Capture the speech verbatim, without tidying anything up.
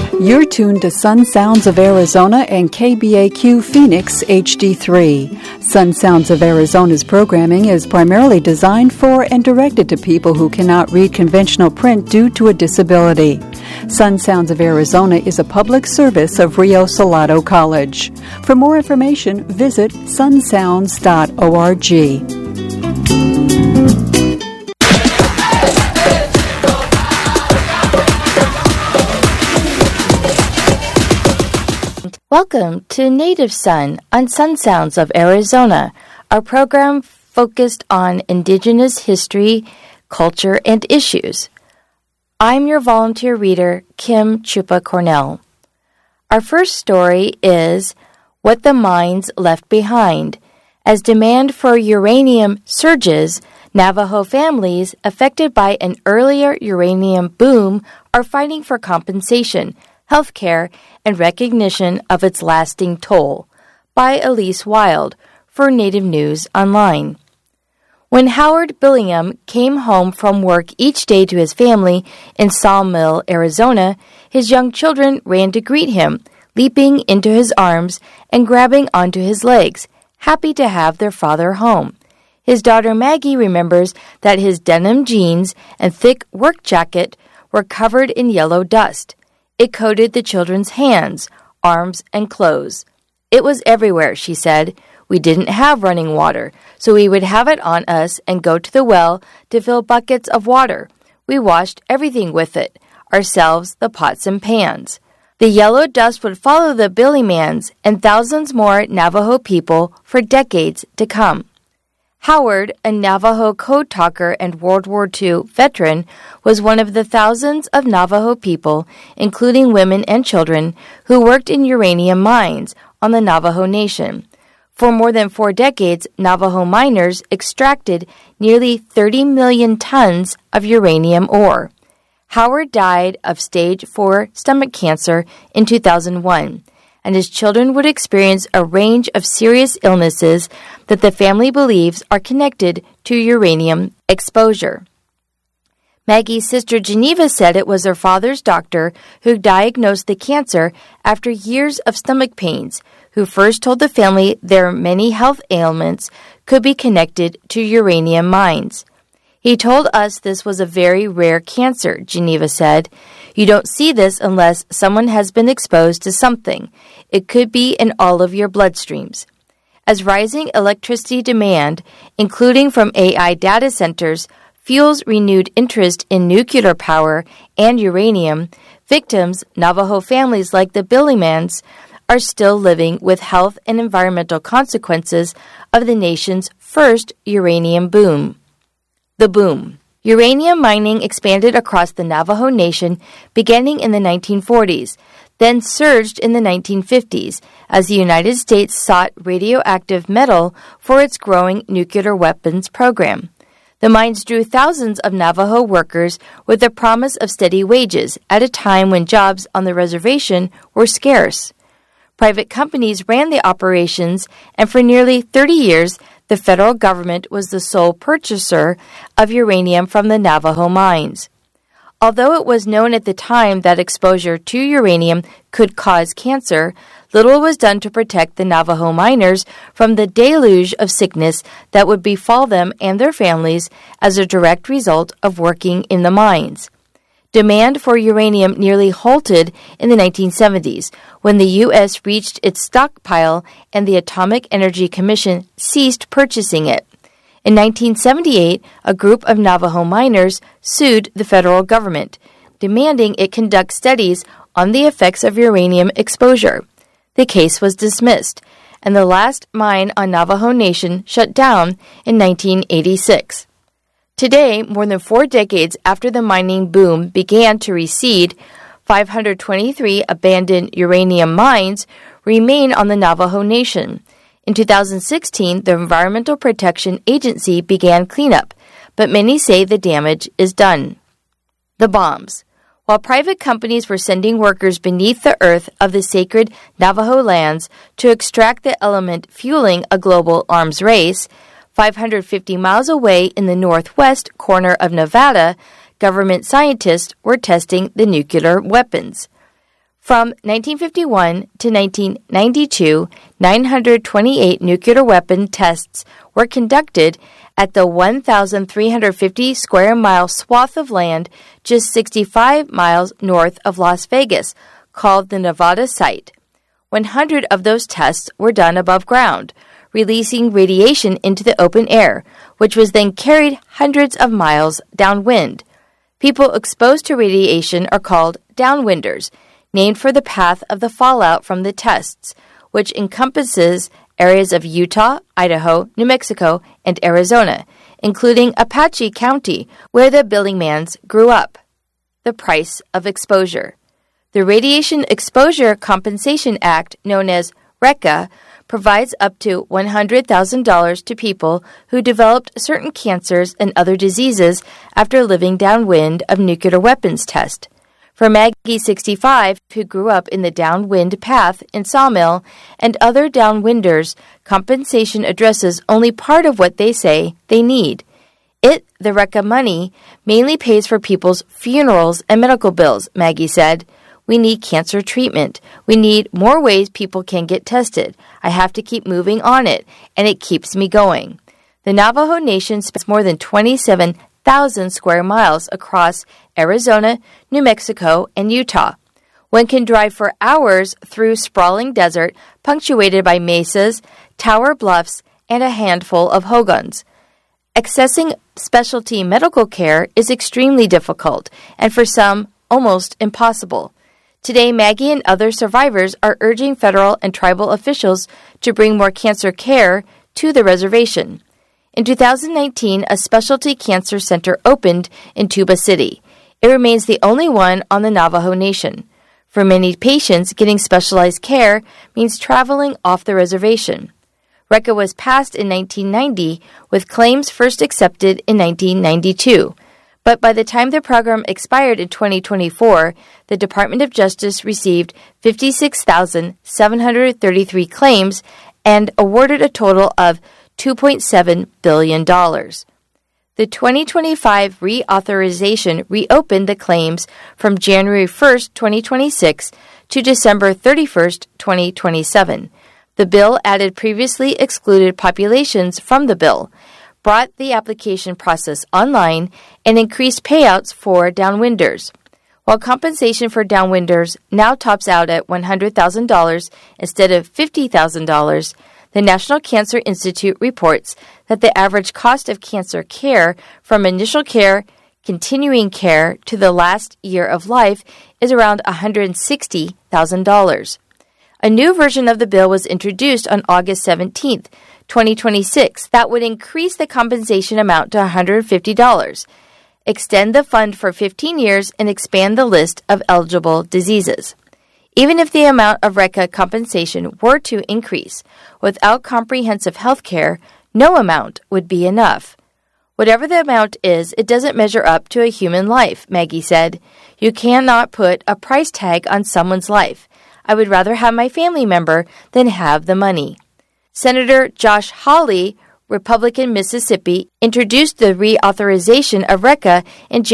You're tuned to Sun Sounds of Arizona and K B A Q Phoenix H D three. Sun Sounds of Arizona's programming is primarily designed for and directed to people who cannot read conventional print due to a disability. Sun Sounds of Arizona is a public service of Rio Salado College. For more information, visit sun sounds dot org. Welcome to Native Sun on Sun Sounds of Arizona, our program focused on Indigenous history, culture, and issues. I'm your volunteer reader, Kim Chupa Cornell. Our first story is What the Mines Left Behind. As demand for uranium surges, Navajo families affected by an earlier uranium boom are fighting for compensation, health care, and recognition of its lasting toll, by Elise Wild, for Native News Online. When Howard Billingham came home from work each day to his family in Sawmill, Arizona, his young children ran to greet him, leaping into his arms and grabbing onto his legs, happy to have their father home. His daughter Maggie remembers that his denim jeans and thick work jacket were covered in yellow dust. It coated the children's hands, arms, and clothes. It was everywhere, she said. We didn't have running water, so we would have it on us and go to the well to fill buckets of water. We washed everything with it, ourselves, the pots and pans. The yellow dust would follow the Billymans and thousands more Navajo people for decades to come. Howard, a Navajo code talker and World War Two veteran, was one of the thousands of Navajo people, including women and children, who worked in uranium mines on the Navajo Nation. For more than four decades, Navajo miners extracted nearly thirty million tons of uranium ore. Howard died of stage four stomach cancer in two thousand one. And his children would experience a range of serious illnesses that the family believes are connected to uranium exposure. Maggie's sister Geneva said it was her father's doctor who diagnosed the cancer after years of stomach pains, who first told the family their many health ailments could be connected to uranium mines. He told us this was a very rare cancer, Geneva said. You don't see this unless someone has been exposed to something. It could be in all of your bloodstreams. As rising electricity demand, including from A I data centers, fuels renewed interest in nuclear power and uranium, victims, Navajo families like the Billymans, are still living with health and environmental consequences of the nation's first uranium boom. The boom. Uranium mining expanded across the Navajo Nation beginning in the nineteen forties, then surged in the nineteen fifties as the United States sought radioactive metal for its growing nuclear weapons program. The mines drew thousands of Navajo workers with the promise of steady wages at a time when jobs on the reservation were scarce. Private companies ran the operations, and for nearly thirty years, the federal government was the sole purchaser of uranium from the Navajo mines. Although it was known at the time that exposure to uranium could cause cancer, little was done to protect the Navajo miners from the deluge of sickness that would befall them and their families as a direct result of working in the mines. Demand for uranium nearly halted in the nineteen seventies when the U S reached its stockpile and the Atomic Energy Commission ceased purchasing it. In nineteen seventy-eight, a group of Navajo miners sued the federal government, demanding it conduct studies on the effects of uranium exposure. The case was dismissed, and the last mine on Navajo Nation shut down in nineteen eighty-six. Today, more than four decades after the mining boom began to recede, five hundred twenty-three abandoned uranium mines remain on the Navajo Nation. In two thousand sixteen, the Environmental Protection Agency began cleanup, but many say the damage is done. The bombs. While private companies were sending workers beneath the earth of the sacred Navajo lands to extract the element fueling a global arms race, five hundred fifty miles away in the northwest corner of Nevada, government scientists were testing the nuclear weapons. From nineteen fifty-one to nineteen ninety-two, nine hundred twenty-eight nuclear weapon tests were conducted at the one thousand three hundred fifty square mile swath of land just sixty-five miles north of Las Vegas, called the Nevada site. one hundred of those tests were done above ground, releasing radiation into the open air, which was then carried hundreds of miles downwind. People exposed to radiation are called downwinders, named for the path of the fallout from the tests, which encompasses areas of Utah, Idaho, New Mexico, and Arizona, including Apache County, where the Billingmans grew up. The price of exposure. The Radiation Exposure Compensation Act, known as RECA, provides up to one hundred thousand dollars to people who developed certain cancers and other diseases after living downwind of nuclear weapons test. For Maggie, sixty-five, who grew up in the downwind path in Sawmill, and other downwinders, compensation addresses only part of what they say they need. It, the RECA money, mainly pays for people's funerals and medical bills, Maggie said. We need cancer treatment. We need more ways people can get tested. I have to keep moving on it, and it keeps me going. The Navajo Nation spans more than twenty-seven thousand square miles across Arizona, New Mexico, and Utah. One can drive for hours through sprawling desert punctuated by mesas, tower bluffs, and a handful of hogans. Accessing specialty medical care is extremely difficult, and for some, almost impossible. Today, Maggie and other survivors are urging federal and tribal officials to bring more cancer care to the reservation. In two thousand nineteen, a specialty cancer center opened in Tuba City. It remains the only one on the Navajo Nation. For many patients, getting specialized care means traveling off the reservation. RECA was passed in nineteen ninety, with claims first accepted in nineteen ninety-two. But by the time the program expired in twenty twenty-four, the Department of Justice received fifty-six thousand seven hundred thirty-three claims and awarded a total of two point seven billion dollars. The twenty twenty-five reauthorization reopened the claims from January first, twenty twenty-six to December thirty-first, twenty twenty-seven. The bill added previously excluded populations from the bill, brought the application process online, and increased payouts for downwinders. While compensation for downwinders now tops out at one hundred thousand dollars instead of fifty thousand dollars, the National Cancer Institute reports that the average cost of cancer care from initial care, continuing care, to the last year of life is around one hundred sixty thousand dollars. A new version of the bill was introduced on August seventeenth, twenty twenty-six, that would increase the compensation amount to one hundred fifty dollars, extend the fund for fifteen years, and expand the list of eligible diseases. Even if the amount of RECA compensation were to increase, without comprehensive health care, no amount would be enough. Whatever the amount is, it doesn't measure up to a human life, Maggie said. You cannot put a price tag on someone's life. I would rather have my family member than have the money. Senator Josh Hawley, Republican Mississippi, introduced the reauthorization of RECA in January